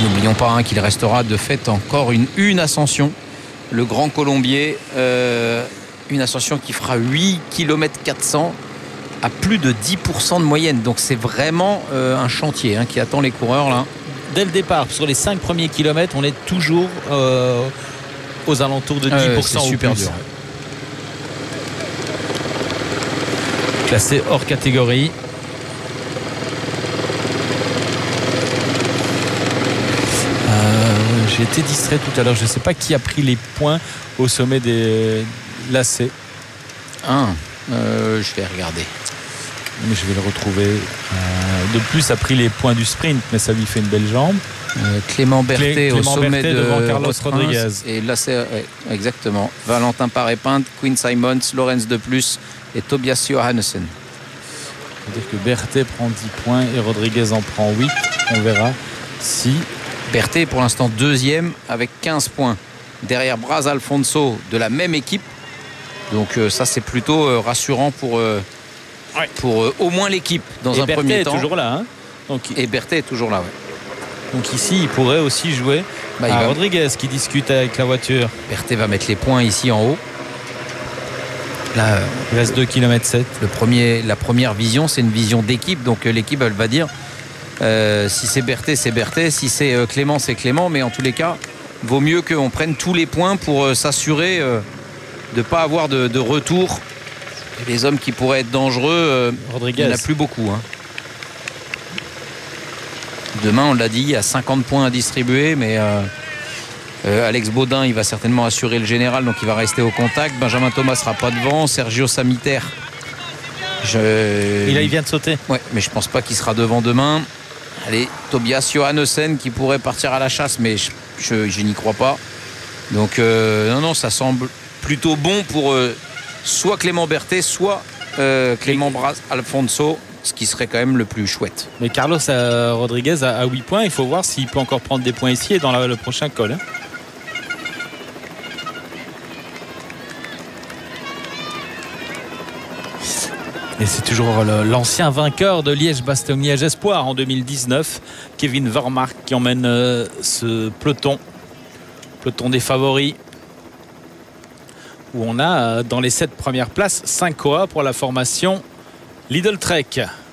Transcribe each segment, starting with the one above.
Et n'oublions pas qu'il restera de fait encore une ascension. Le Grand Colombier, une ascension qui fera 8 km 400 à plus de 10% de moyenne. Donc c'est vraiment un chantier qui attend les coureurs là. Dès le départ, sur les 5 premiers kilomètres, on est toujours aux alentours de 10%. C'est super dur. Classé hors catégorie. J'ai été distrait tout à l'heure. Je ne sais pas qui a pris les points au sommet des lacets. Je vais regarder. Mais je vais le retrouver. De plus, a pris les points du sprint, mais ça lui fait une belle jambe. Clément Berthet au sommet devant Carlos Rodriguez. Et là, c'est exactement. Valentin Paré-Pinte, Quinn Simons, Lorenz de Plus et Tobias Johannessen. C'est-à-dire que Berthet prend 10 points et Rodriguez en prend 8. On verra si. Berthet est pour l'instant deuxième avec 15 points. Derrière Braz Alfonso de la même équipe. Donc ça, c'est plutôt rassurant pour au moins l'équipe dans un premier temps. Et Berthet est toujours là. Et Berthet est toujours là, ouais. Donc ici, il pourrait aussi jouer à Rodriguez qui discute avec la voiture. Berthet va mettre les points ici en haut. Là, il reste 2 km 7. La première vision, c'est une vision d'équipe. Donc l'équipe, elle va dire si c'est Berthet, c'est Berthet. Si c'est Clément, c'est Clément. Mais en tous les cas, vaut mieux qu'on prenne tous les points pour s'assurer de ne pas avoir de retour. Et les hommes qui pourraient être dangereux, Rodriguez. Il n'y en a plus beaucoup. Demain, on l'a dit, il y a 50 points à distribuer, mais Alex Baudin, il va certainement assurer le général, donc il va rester au contact. Benjamin Thomas ne sera pas devant. Sergio Samiter. Et là, il vient de sauter. Ouais, mais je ne pense pas qu'il sera devant demain. Allez, Tobias Johannessen qui pourrait partir à la chasse, mais je n'y crois pas. Donc, non, ça semble plutôt bon pour soit Clément Berthet, soit Clément Braz Alfonso, ce qui serait quand même le plus chouette. Mais Carlos Rodriguez a 8 points. Il faut voir s'il peut encore prendre des points ici et dans le prochain col. Et c'est toujours l'ancien vainqueur de Liège-Bastogne-Liège Espoir en 2019, Kevin Vermaak, qui emmène ce peloton des favoris, où on a dans les 7 premières places 5 KOA pour la formation Lidl Trek.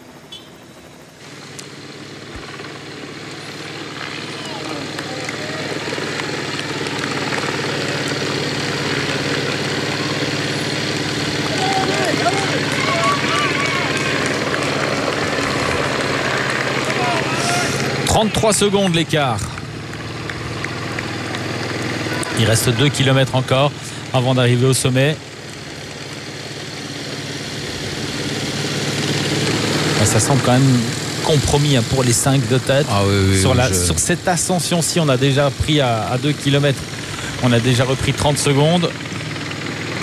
« 33 secondes l'écart. Il reste 2 km encore avant d'arriver au sommet. Ça semble quand même compromis pour les 5 de tête. Sur cette ascension-ci, on a déjà pris à 2 km. On a déjà repris 30 secondes.